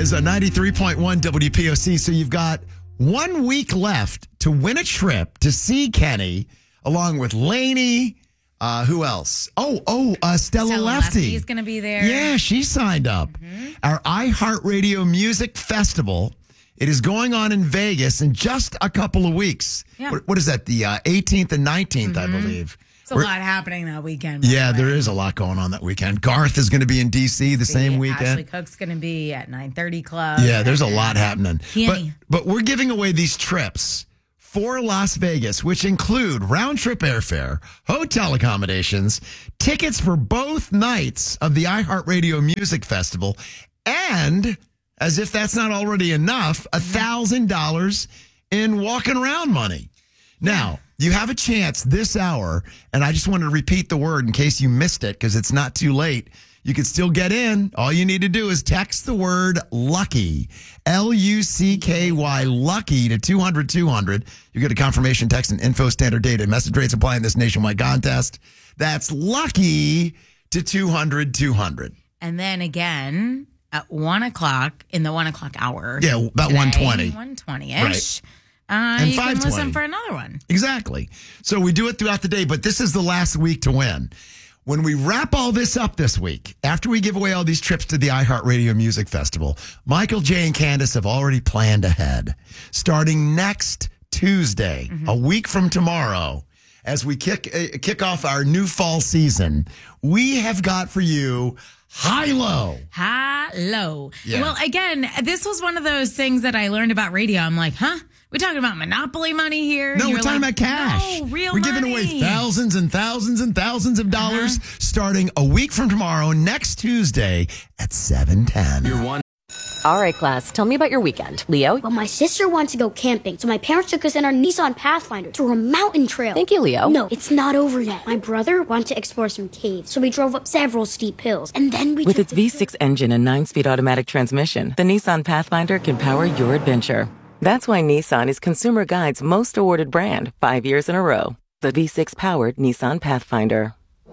is a 93.1 WPOC. So you've got 1 week left to win a trip to see Kenny, along with Lainey. Who else? Stella Lefty is going to be there. Yeah, she signed up. Our iHeartRadio Music Festival. It is going on in Vegas in just a couple of weeks. Yeah. What is that? The 18th and 19th, I believe. There's a lot happening that weekend. Yeah, there is a lot going on that weekend. Garth is going to be in D.C. the same weekend. Ashley Cook's going to be at 9:30 Club. Yeah, there's a lot happening. Kenny. But we're giving away these trips for Las Vegas, which include round-trip airfare, hotel accommodations, tickets for both nights of the iHeartRadio Music Festival, and, as if that's not already enough, $1,000 in walking around money. Now, you have a chance this hour, and I just wanted to repeat the word in case you missed it, because it's not too late. You can still get in. All you need to do is text the word LUCKY, LUCKY, LUCKY to 200-200. You get a confirmation text and info standard data. Message rates apply in this nationwide contest. That's LUCKY to 200-200. And then again at 1 o'clock in the 1 o'clock hour. Yeah, about 1:20. 1:20-ish. Right. And you can 5:20. listen for another one. Exactly. So we do it throughout the day, but this is the last week to win. When we wrap all this up this week, after we give away all these trips to the iHeartRadio Music Festival, Michael, Jay, and Candace have already planned ahead. Starting next Tuesday, a week from tomorrow, as we kick off our new fall season, we have got for you High-Low. High-Low. Yeah. Well, again, this was one of those things that I learned about radio. I'm like, huh? We're talking about Monopoly money here? No, we're talking about cash. No, real We're money. giving away thousands and thousands and thousands of dollars starting a week from tomorrow, next Tuesday at 7:10. All right, class, tell me about your weekend. Leo? Well, my sister wants to go camping, so my parents took us in our Nissan Pathfinder through a mountain trail. Thank you, Leo. No, it's not over yet. My brother wanted to explore some caves, so we drove up several steep hills, and then we With its V6 engine and 9-speed automatic transmission, the Nissan Pathfinder can power your adventure. That's why Nissan is Consumer Guide's most awarded brand 5 years in a row. The V6-powered Nissan Pathfinder.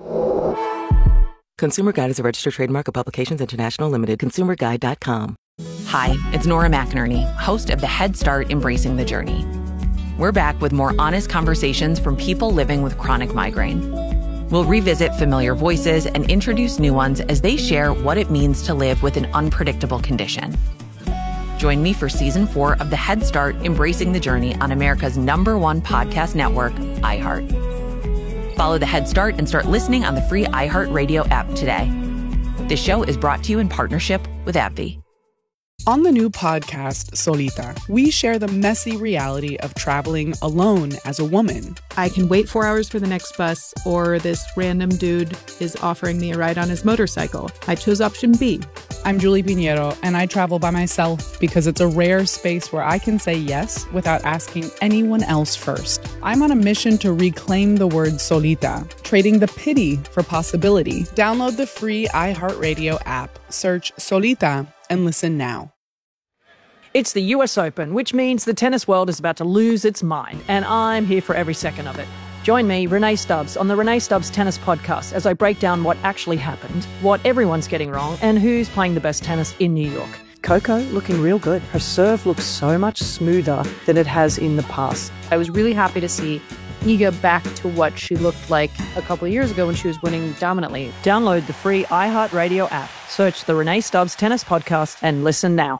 Consumer Guide is a registered trademark of Publications International Limited. ConsumerGuide.com. Hi, it's Nora McInerney, host of the Head Start Embracing the Journey. We're back with more honest conversations from people living with chronic migraine. We'll revisit familiar voices and introduce new ones as they share what it means to live with an unpredictable condition. Join me for Season 4 of the Head Start Embracing the Journey on America's #1 podcast network, iHeart. Follow the Head Start and start listening on the free iHeartRadio app today. This show is brought to you in partnership with AbbVie. On the new podcast, Solita, we share the messy reality of traveling alone as a woman. I can wait 4 hours for the next bus, or this random dude is offering me a ride on his motorcycle. I chose option B. I'm Julie Pinheiro, and I travel by myself because it's a rare space where I can say yes without asking anyone else first. I'm on a mission to reclaim the word solita, trading the pity for possibility. Download the free iHeartRadio app, search Solita, and listen now. It's the US Open, which means the tennis world is about to lose its mind, and I'm here for every second of it. Join me, Renee Stubbs, on the Renee Stubbs Tennis Podcast as I break down what actually happened, what everyone's getting wrong, and who's playing the best tennis in New York. Coco looking real good. Her serve looks so much smoother than it has in the past. I was really happy to see Iga back to what she looked like a couple of years ago when she was winning dominantly. Download the free iHeartRadio app, search the Renee Stubbs Tennis Podcast, and listen now.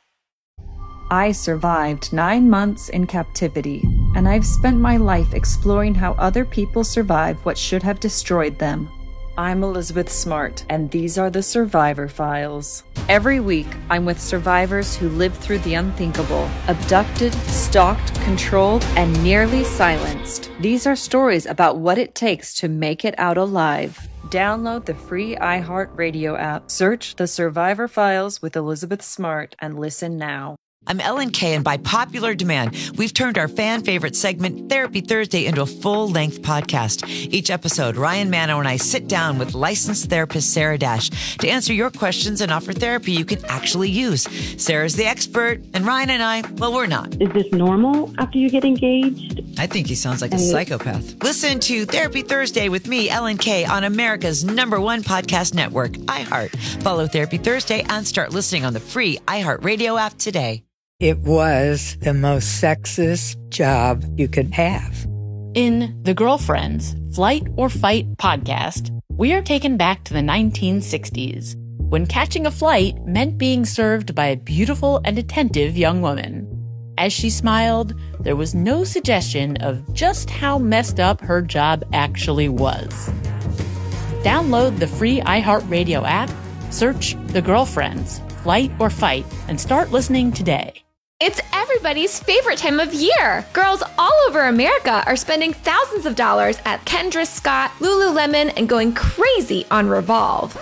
I survived 9 months in captivity, and I've spent my life exploring how other people survive what should have destroyed them. I'm Elizabeth Smart, and these are the Survivor Files. Every week, I'm with survivors who lived through the unthinkable, abducted, stalked, controlled, and nearly silenced. These are stories about what it takes to make it out alive. Download the free iHeartRadio app, search The Survivor Files with Elizabeth Smart, and listen now. I'm Ellen Kay, and by popular demand, we've turned our fan favorite segment, Therapy Thursday, into a full-length podcast. Each episode, Ryan Mano and I sit down with licensed therapist Sarah Dash to answer your questions and offer therapy you can actually use. Sarah's the expert, and Ryan and I, well, we're not. Is this normal after you get engaged? I think he sounds like a psychopath. Listen to Therapy Thursday with me, Ellen Kay, on America's #1 podcast network, iHeart. Follow Therapy Thursday and start listening on the free iHeartRadio app today. It was the most sexist job you could have. In The Girlfriends, Flight or Fight podcast, we are taken back to the 1960s, when catching a flight meant being served by a beautiful and attentive young woman. As she smiled, there was no suggestion of just how messed up her job actually was. Download the free iHeartRadio app, search The Girlfriends, Flight or Fight, and start listening today. It's everybody's favorite time of year. Girls all over America are spending thousands of dollars at Kendra Scott, Lululemon, and going crazy on Revolve.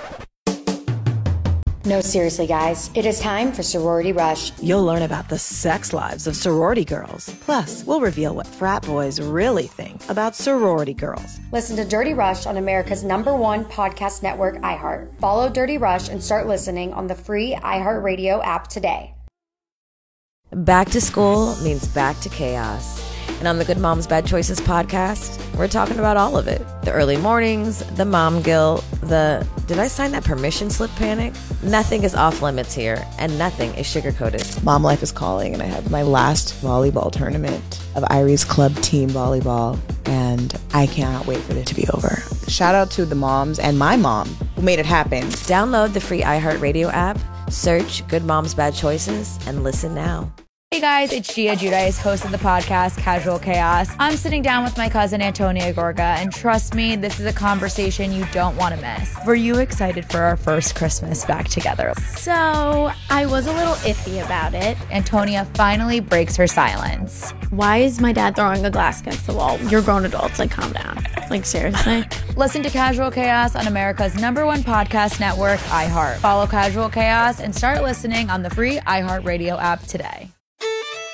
No, seriously, guys. It is time for Sorority Rush. You'll learn about the sex lives of sorority girls. Plus, we'll reveal what frat boys really think about sorority girls. Listen to Dirty Rush on America's #1 podcast network, iHeart. Follow Dirty Rush and start listening on the free iHeartRadio app today. Back to school means back to chaos. And on the Good Moms Bad Choices podcast, we're talking about all of it. The early mornings, the mom guilt, the did I sign that permission slip panic? Nothing is off limits here, and nothing is sugarcoated. Mom life is calling, and I have my last volleyball tournament of Irie's Club team volleyball, and I cannot wait for it to be over. Shout out to the moms and my mom who made it happen. Download the free iHeartRadio app, search Good Moms Bad Choices, and listen now. Hey guys, it's Gia Giudice, host of the podcast Casual Chaos. I'm sitting down with my cousin Antonia Gorga, and trust me, this is a conversation you don't want to miss. Were you excited for our first Christmas back together? So, I was a little iffy about it. Antonia finally breaks her silence. Why is my dad throwing a glass against the wall? You're grown adults, like calm down. Like seriously? Listen to Casual Chaos on America's #1 podcast network, iHeart. Follow Casual Chaos and start listening on the free iHeartRadio app today.